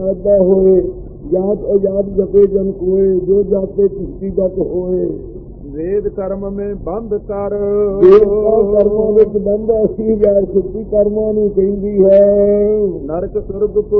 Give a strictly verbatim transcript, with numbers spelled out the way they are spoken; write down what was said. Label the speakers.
Speaker 1: ਆਦਾ ਹੋਏ ਜਾਤ ਅਜਾਤ ਜਪੇ ਜਨ ਕੋਏ ਜੋ ਜਾਤੇ ਚਿਸ਼ਤੀ ਜਤ ਹੋਏ।
Speaker 2: ਵੇਦ ਕਰਮ ਮੈਂ ਬੰਦ ਕਰ
Speaker 1: ਕਰਮਾਂ ਵਿੱਚ ਬੰਦ ਅਸੀਂ ਜਾ ਸਿੱਧੀ ਕਰਮਾਂ ਨੂੰ ਕਹਿੰਦੀ ਹੈ।
Speaker 2: ਨਰਕ ਸੁਰਗ